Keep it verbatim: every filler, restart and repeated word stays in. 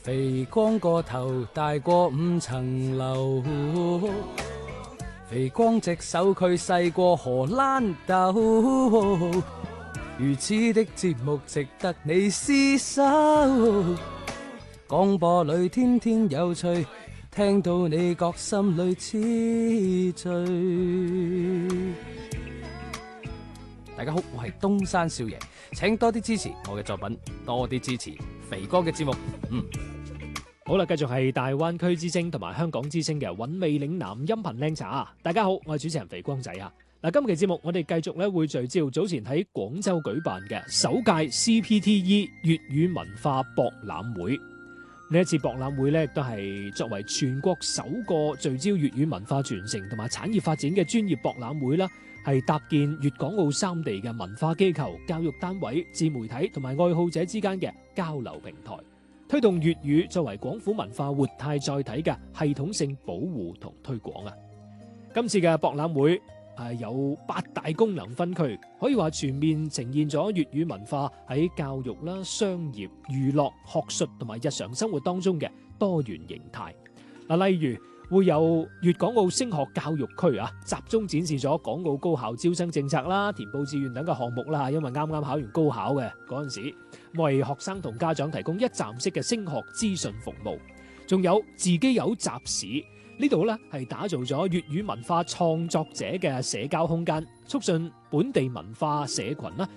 肥光個頭大過五層樓，肥光隻手佢細過荷蘭豆，如此的節目值得你廝守。廣播裏天天有趣，聽到你覺心裏痴醉。大家好，我係東山少爺，請多啲支持我嘅作品，多啲支持肥哥嘅節目。嗯， 好啦，繼續係大灣區之聲同埋香港之聲嘅韻味嶺南音頻靚茶。大家好，我係主持人肥光仔啊。嗱，今期節目我哋繼續咧會聚焦早前喺廣州舉辦嘅首屆 C P T E 粵語文化博覽會。呢一次博覽會咧，亦都係作為全國首個聚焦粵語文化傳承同埋產業發展嘅專業博覽會啦，係搭建粵港澳三地嘅文化機構、教育單位、自媒體同埋愛好者之間嘅交流平台，推動粵語作為廣府文化活態載體嘅系統性保護同推廣啊！今次嘅博覽會係有八大功能分區，可以話全面呈現咗粵語文化喺教育啦、商業、娛樂、學術同埋日常生活當中嘅多元形態。嗱，例如會有粵港澳升學教育區啊，集中展示咗港澳高校招生政策啦、填報志願等嘅項目啦。因為啱啱考完高考嘅嗰陣時，為學生同家長提供一站式嘅升學資訊服務。仲有自己有集市。呢度咧係打造咗粵語文化創作者嘅社交空間，促進本地文化社群啦